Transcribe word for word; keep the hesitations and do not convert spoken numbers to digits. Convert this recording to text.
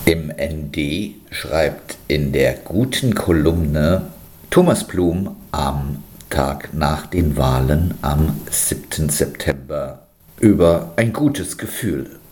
Im N D schreibt in der guten Kolumne Thomas Blum am Tag nach den Wahlen am siebten September über ein gutes Gefühl.